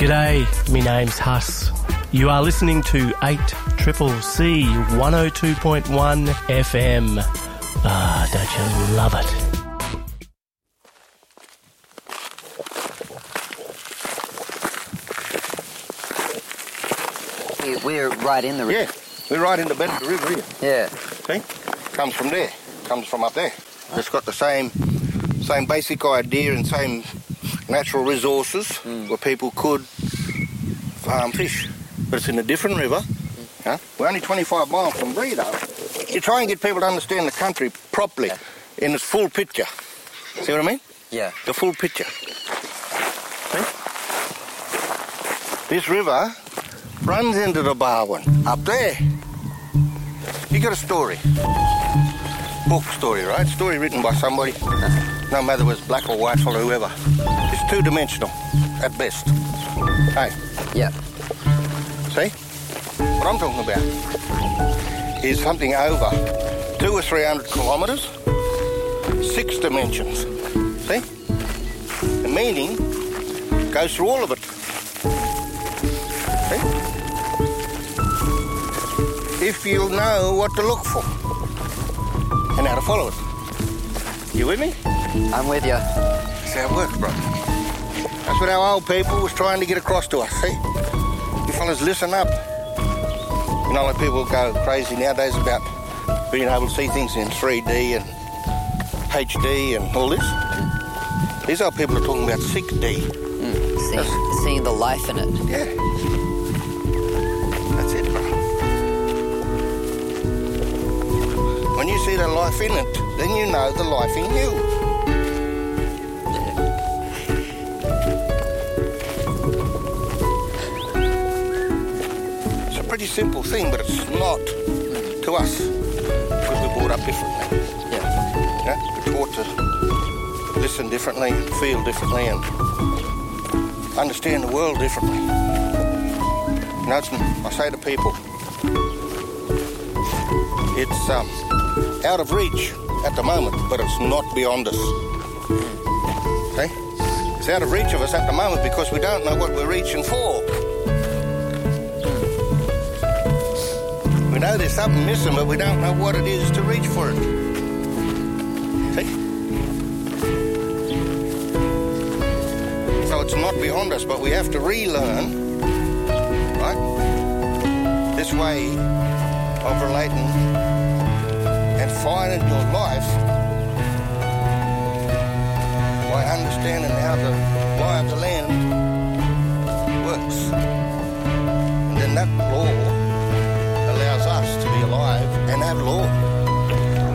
G'day, me name's Huss. You are listening to 8CCC 102.1 FM. Ah, don't you love it? We're right in the river. Yeah, we're right in the bed of the river here. Yeah. See? Comes from there. Comes from up there. It's got the same basic idea and same natural resources where people could farm fish. But it's in a different river. Huh? We're only 25 miles from Bredo. You try and get people to understand the country properly in its full picture. See what I mean? Yeah. The full picture. See? This river runs into the Barwon up there. You got a story. Book story, right? Story written by somebody. No matter whether it's black or white or whoever. It's two-dimensional at best. Hey? Yeah. See? What I'm talking about is something over 200 or 300 kilometres, 6 dimensions. See? The meaning goes through all of it. See? If you know what to look for and how to follow it. You with me? I'm with you. That's how it works, bro. That's what our old people was trying to get across to us, see? You fellas, listen up. You know, like people go crazy nowadays about being able to see things in 3D and HD and all this. These old people are talking about 6D. Seeing the life in it. Yeah. That's it, bro. When you see the life in it, then you know the life in you. It's a pretty simple thing, but it's not to us because we're brought up differently. Yeah? We're taught to listen differently, feel differently, and understand the world differently. You know, I say to people, it's out of reach at the moment, but it's not beyond us. Okay? It's out of reach of us at the moment because we don't know what we're reaching for. We know there's something missing, but we don't know what it is to reach for it. See? So it's not beyond us, but we have to relearn, right? This way of relating and finding your life by understanding how the lie of the land